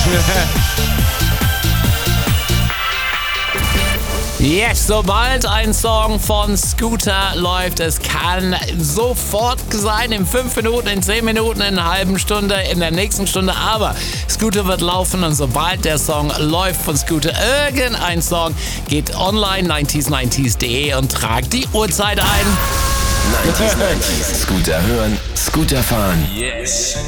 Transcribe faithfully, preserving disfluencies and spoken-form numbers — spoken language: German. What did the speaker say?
Yes, sobald ein Song von Scooter läuft, es kann sofort sein, in fünf Minuten, in zehn Minuten, in einer halben Stunde, in der nächsten Stunde, aber Scooter wird laufen und sobald der Song läuft von Scooter, irgendein Song, geht online neunzig neunzig punkt de und tragt die Uhrzeit ein. neunzig neunzig. Scooter hören, Scooter fahren. Yes.